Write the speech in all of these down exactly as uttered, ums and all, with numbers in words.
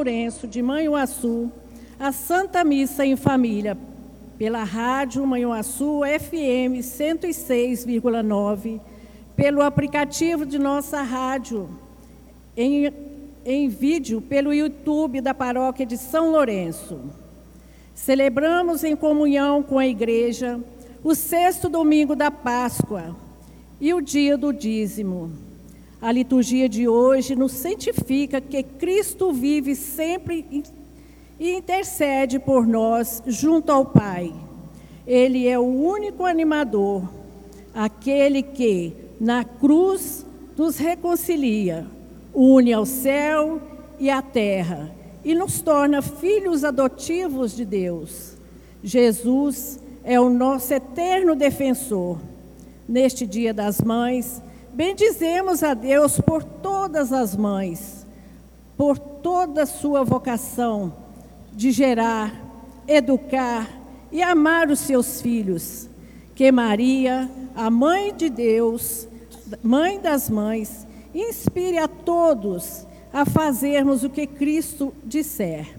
Lourenço, de Manhuaçu, a Santa Missa em Família, pela Rádio Manhuaçu F M cento e seis vírgula nove, pelo aplicativo de nossa rádio, em, em vídeo pelo YouTube da Paróquia de São Lourenço. Celebramos em comunhão com a Igreja o sexto domingo da Páscoa e o dia do dízimo. A liturgia de hoje nos santifica que Cristo vive sempre e intercede por nós junto ao Pai. Ele é o único animador, aquele que, na cruz, nos reconcilia, une ao céu e à terra e nos torna filhos adotivos de Deus. Jesus é o nosso eterno defensor. Neste Dia das Mães, bendizemos a Deus por todas as mães, por toda a sua vocação de gerar, educar e amar os seus filhos. Que Maria, a Mãe de Deus, Mãe das Mães, inspire a todos a fazermos o que Cristo disser.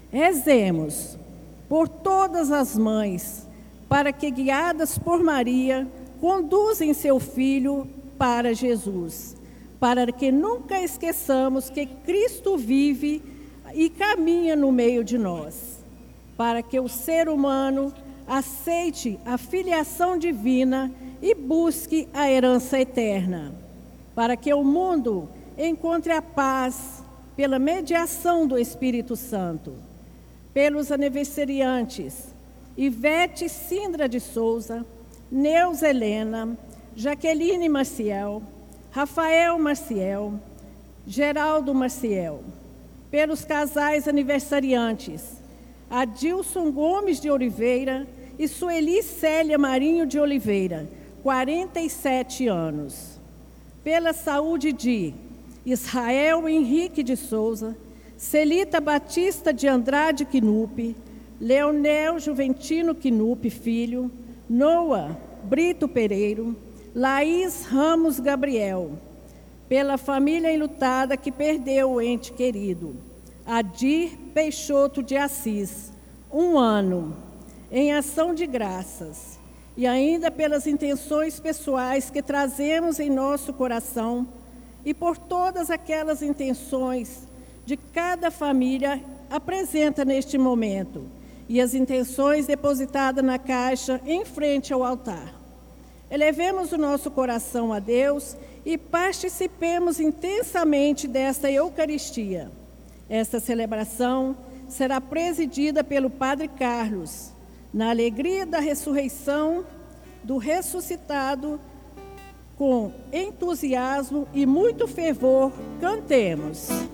Rezemos por todas as mães, para que, guiadas por Maria, conduzem seu filho para Jesus, para que nunca esqueçamos que Cristo vive e caminha no meio de nós, para que o ser humano aceite a filiação divina e busque a herança eterna, para que o mundo encontre a paz pela mediação do Espírito Santo. Pelos aniversariantes, Ivete Sindra de Souza, Neuza Helena, Jaqueline Maciel, Rafael Maciel, Geraldo Maciel. Pelos casais aniversariantes, Adilson Gomes de Oliveira e Sueli Célia Marinho de Oliveira, quarenta e sete anos. Pela saúde de Israel Henrique de Souza, Celita Batista de Andrade Quinupe, Leonel Juventino Quinupe Filho, Noah Brito Pereiro, Laís Ramos Gabriel. Pela família enlutada que perdeu o ente querido, Adir Peixoto de Assis, um ano, em ação de graças, e ainda pelas intenções pessoais que trazemos em nosso coração e por todas aquelas intenções de cada família apresenta neste momento, e as intenções depositadas na caixa em frente ao altar. Elevemos o nosso coração a Deus e participemos intensamente desta Eucaristia. Esta celebração será presidida pelo Padre Carlos, na alegria da ressurreição do ressuscitado. Com entusiasmo e muito fervor, cantemos.